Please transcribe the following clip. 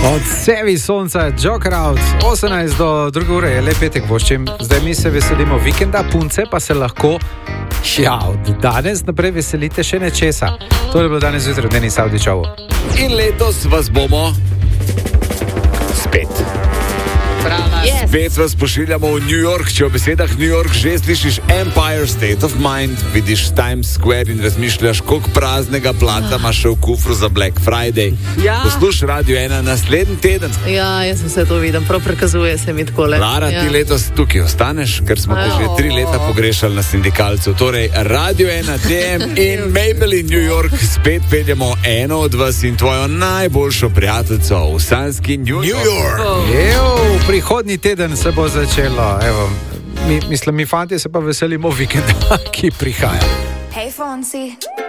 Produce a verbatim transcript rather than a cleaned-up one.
Od sevi sonca, Joker Out, osemnajst do druge ure je le petek voščim. Zdaj mi se veselimo vikenda, punce pa se lahko, ja, od danes naprej veselite še nečesa. To je bilo danes zjutraj v Denis Avdićovu. In letos vas bomo spet. Yes. Spet vas pošiljamo v New York. Če v besedah New York že slišiš Empire State of Mind, vidiš Times Square in razmišljaš, koliko praznega plata imaš še v kufru za Black Friday. Ja. Poslušaj Radio ena naslednji teden. Ja, jaz vse to vidim, prav prikazuje se mi takole. Lara, ja. ti letos tukaj ostaneš, ker smo te že tri leta pogrešali na sindikalcu. Torej, Radio ena, D M in Maybelline New York spet peljemo eno od vas in tvojo najboljšo prijateljico v sanski New York. New York. Oh. Evo, prihodnji teden se bo začelo. Evo, mi, mislim, mi fantje se pa veselimo vikenda, ki prihaja. Hey, Fonsi.